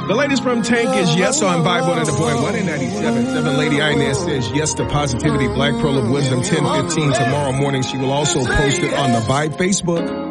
The latest from Tank is yes on Vibe 100.1 and 97.7. Lady Inez says yes to positivity. Black Pearl of Wisdom 10:15 tomorrow morning. She will also post it on the Vibe Facebook.